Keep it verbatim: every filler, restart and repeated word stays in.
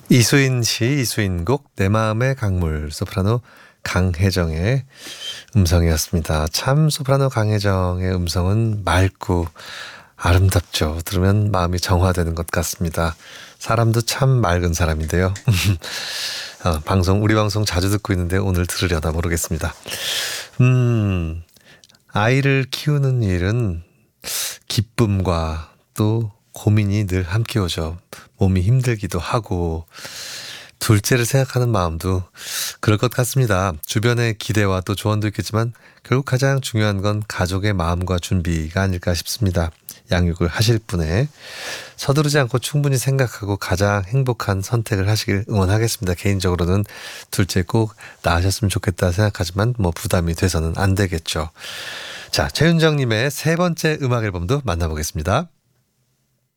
이수인 시, 이수인 곡, 내 마음의 강물, 소프라노 강혜정의 음성이었습니다. 참 소프라노 강혜정의 음성은 맑고 아름답죠. 들으면 마음이 정화되는 것 같습니다. 사람도 참 맑은 사람인데요. 어, 방송, 우리 방송 자주 듣고 있는데 오늘 들으려나 모르겠습니다. 음, 아이를 키우는 일은 기쁨과 또 고민이 늘 함께 오죠. 몸이 힘들기도 하고 둘째를 생각하는 마음도 그럴 것 같습니다. 주변의 기대와 또 조언도 있겠지만 결국 가장 중요한 건 가족의 마음과 준비가 아닐까 싶습니다. 양육을 하실 분에 서두르지 않고 충분히 생각하고 가장 행복한 선택을 하시길 응원하겠습니다. 개인적으로는 둘째 꼭 낳으셨으면 좋겠다 생각하지만 뭐 부담이 돼서는 안 되겠죠. 자, 최윤정님의 세 번째 음악 앨범도 만나보겠습니다.